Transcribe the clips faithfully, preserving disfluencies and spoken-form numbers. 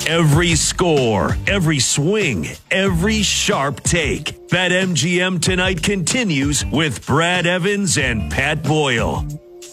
Every score, every swing, every sharp take. BetMGM tonight continues with Brad Evans and Pat Boyle.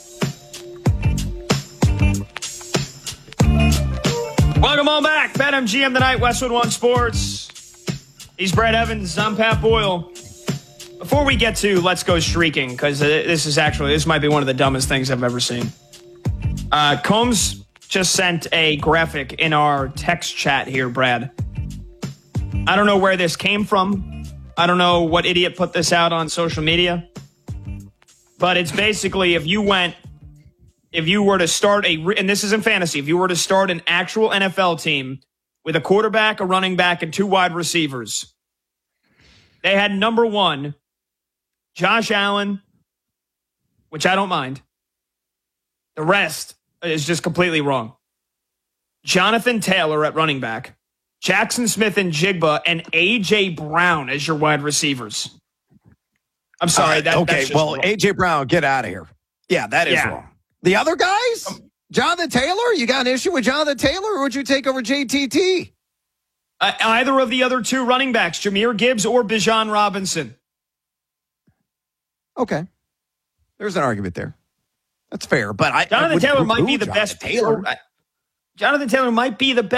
Welcome on back. BetMGM tonight, Westwood One Sports. He's Brad Evans. I'm Pat Boyle. Before we get to Let's Go Streaking, because this is actually, this might be one of the dumbest things I've ever seen. Uh, Combs just sent a graphic in our text chat here, Brad. I don't know where this came from. I don't know what idiot put this out on social media. But it's basically if you went, if you were to start a, and this isn't fantasy, if you were to start an actual N F L team with a quarterback, a running back, and two wide receivers, they had number one, Josh Allen, which I don't mind. The rest is just completely wrong. Jonathan Taylor at running back, Jackson Smith and Jigba, and A J Brown as your wide receivers. I'm sorry. Uh, that, okay, that's just well, wrong. A J Brown, get out of here. Yeah, that is Yeah. wrong. The other guys? Jonathan Taylor? You got an issue with Jonathan Taylor, or would you take over J T T? Uh, either of the other two running backs, Jahmyr Gibbs or Bijan Robinson. Okay. There's an argument there. That's fair, but I Jonathan I Taylor who- might who, be the Jonathan best. Taylor. Jonathan Taylor might be the best.